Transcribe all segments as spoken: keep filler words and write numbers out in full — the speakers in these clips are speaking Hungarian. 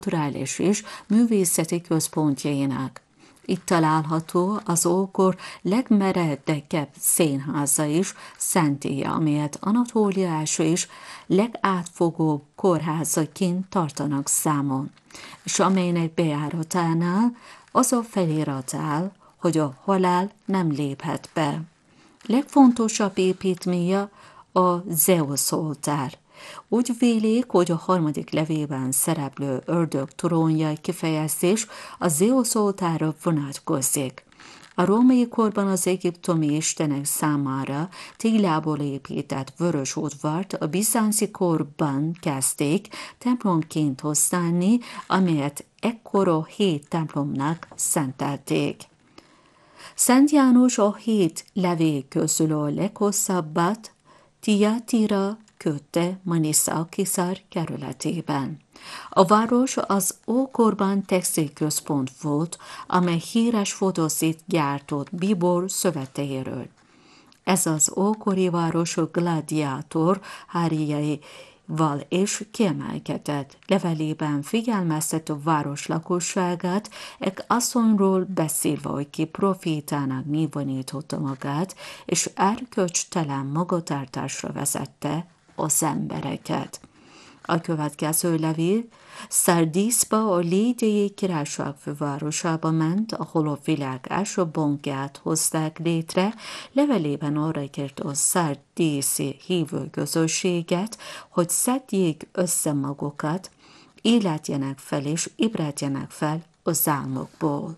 kulturális és művészeti központjainak. Itt található az ókor legmeredekebb színháza is, Szentélye, amelyet Anatólia első és legátfogóbb kórházaként tartanak számon, és amelynek bejáratánál az a felirat áll, hogy a halál nem léphet be. Legfontosabb építménye a Zeusz oltár. Úgy vélik, hogy a harmadik levélben szereplő ördög trónja kifejezés a Zeusz oltárra vonatkozik. A római korban az egyiptomi istenek számára téglából épített vörös udvart a bizánci korban kezdték templomként használni, amelyet ekkor a hét templomnak szentelték. Szent János a hét levél közül a leghosszabbat Tiatira küldte Manisa kiszár kerületében. A város az ókorban textilközpont volt, amely híres fotózit gyártott bíbor szöveteiről. Ez az ókori város a gladiátor hárjaival is kiemelkedett. Levelében figyelmeztet a város lakosságát, egy asszonyról beszélve, hogy ki profétának nyilvánította magát, és erkölcstelen magatartásra vezette az embereket. A következő levél Szardiszba, a Lídiai Királyság fővárosába ment, ahol a világ első bankját hozták létre. Levelében arra kérte a szardiszi hívő közösséget, hogy szedjék össze magukat, életjenek fel és ébredjenek fel az álmokból.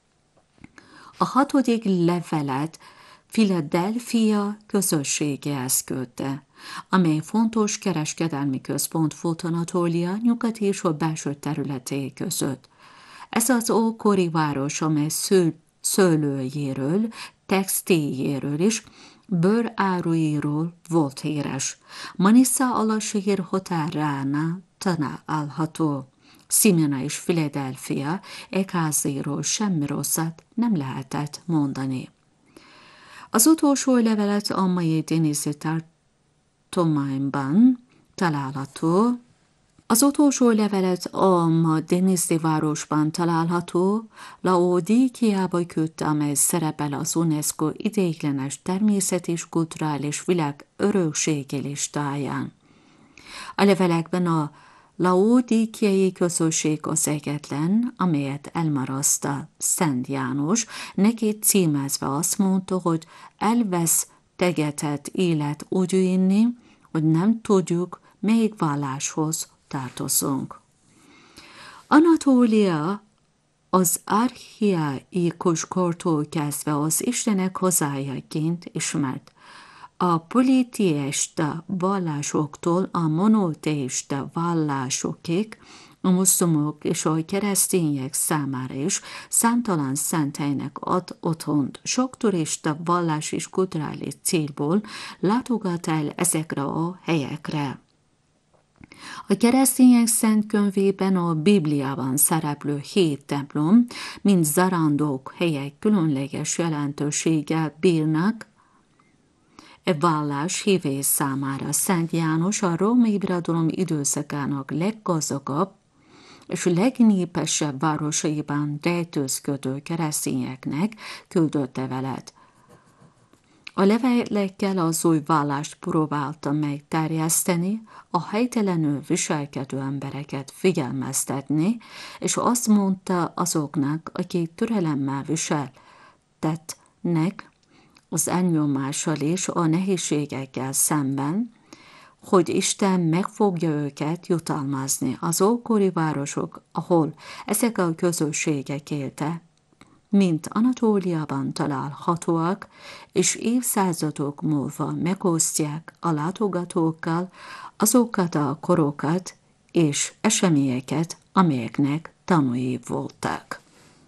A hatodik levelet Philadelphia közösségéhez küldte, amely fontos kereskedelmi központ volt Anatólia nyugati és a belső területei között. Ez az ókori város, amely sző, szőlőjéről, textiljéről és bőráruiról volt híres. Manisa Alasír határánál található. Smyrna és Philadelphia egyházairól semmi rosszat nem lehetett mondani. Az utolsó levelet a mai Denizli tartományban található. Az utolsó levelet a ma Denizli városban található Laodikiába küldte, amely szerepel az UNESCO ideiglenes természet és kulturális világ örökségi listáján. A levelekben a laodikiai közösség az egyetlen, amelyet elmaraszta Szent János, neki címezve azt mondta, hogy elvesztegetett élet úgy inni, hogy nem tudjuk, melyik valláshoz tartozunk. Anatólia az archaikus kortól kezdve az istenek hazájaként ismert. A politeista vallásoktól a monoteista vallásokig, a muszlimok és a keresztények számára is számtalan szent helynek ad otthont. Sok turista vallás és kulturális célból látogat el ezekre a helyekre. A keresztények szent könyvében a Bibliában szereplő hét templom, mint zarándok helyek különleges jelentőséggel bírnak. E vallás hívei számára Szent János a római birodalom időszakának leggazdagabb és legnépesebb városaiban rejtőzködő keresztényeknek küldött levelet. A levelekkel az új vallást próbálta megterjeszteni, a helytelenül viselkedő embereket figyelmeztetni, és azt mondta azoknak, akik türelemmel viseltetnek az elnyomással és a nehézségekkel szemben, hogy Isten meg fogja őket jutalmazni. Az ókori városok, ahol ezek a közösségek éltek, mint Anatóliában találhatóak, és évszázadok múlva megosztják a látogatókkal azokat a korokat és eseményeket, amelyeknek tanúi voltak.